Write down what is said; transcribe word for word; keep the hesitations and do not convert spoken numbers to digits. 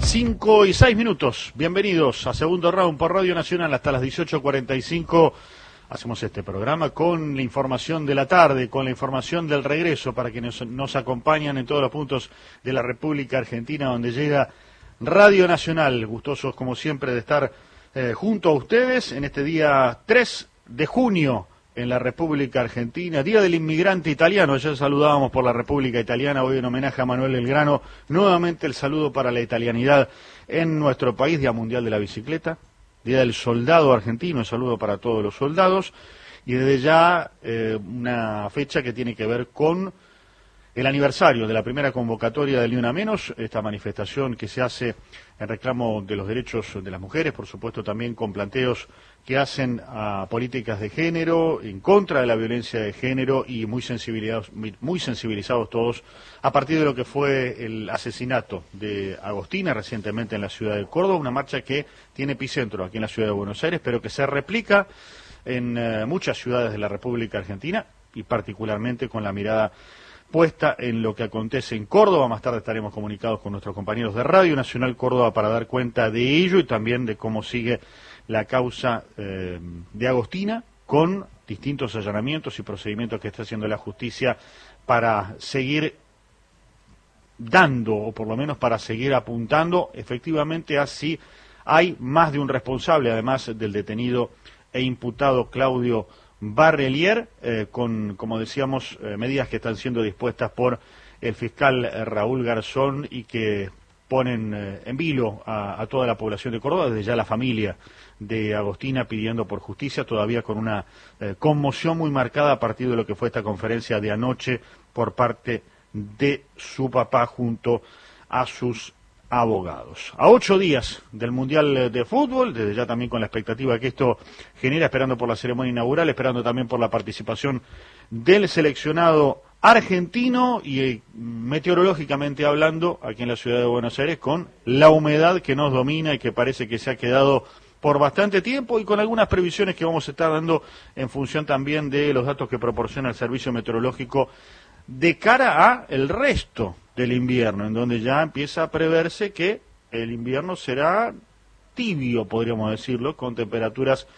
cinco y seis minutos. Bienvenidos a Segundo Round por Radio Nacional hasta las dieciocho cuarenta y cinco. Hacemos este programa con la información de la tarde, con la información del regreso para quienes nos acompañan en todos los puntos de la República Argentina, donde llega Radio Nacional. Gustosos, como siempre, de estar eh, junto a ustedes en este día tres de junio en la República Argentina, Día del Inmigrante Italiano. Ayer saludábamos por la República Italiana, hoy en homenaje a Manuel Belgrano. Nuevamente el saludo para la italianidad en nuestro país, Día Mundial de la Bicicleta. Día del Soldado Argentino, un saludo para todos los soldados, y desde ya eh, una fecha que tiene que ver con el aniversario de la primera convocatoria del Ni Una Menos, esta manifestación que se hace en reclamo de los derechos de las mujeres, por supuesto también con planteos que hacen a políticas de género, en contra de la violencia de género y muy sensibilizados, muy sensibilizados todos a partir de lo que fue el asesinato de Agostina recientemente en la ciudad de Córdoba, una marcha que tiene epicentro aquí en la ciudad de Buenos Aires, pero que se replica en uh, muchas ciudades de la República Argentina y particularmente con la mirada puesta en lo que acontece en Córdoba. Más tarde estaremos comunicados con nuestros compañeros de Radio Nacional Córdoba para dar cuenta de ello y también de cómo sigue la causa eh, de Agostina, con distintos allanamientos y procedimientos que está haciendo la justicia para seguir dando, o por lo menos para seguir apuntando efectivamente a si hay más de un responsable, además del detenido e imputado Claudio Barrelier, eh, con, como decíamos, eh, medidas que están siendo dispuestas por el fiscal eh, Raúl Garzón y que ponen eh, en vilo a, a toda la población de Córdoba, desde ya la familia de Agostina pidiendo por justicia, todavía con una eh, conmoción muy marcada a partir de lo que fue esta conferencia de anoche por parte de su papá junto a sus abogados. A ocho días del Mundial de Fútbol, desde ya también con la expectativa que esto genera, esperando por la ceremonia inaugural, esperando también por la participación del seleccionado argentino y eh, meteorológicamente hablando, aquí en la ciudad de Buenos Aires, con la humedad que nos domina y que parece que se ha quedado por bastante tiempo y con algunas previsiones que vamos a estar dando en función también de los datos que proporciona el Servicio Meteorológico de cara a el resto del invierno, en donde ya empieza a preverse que el invierno será tibio, podríamos decirlo, con temperaturas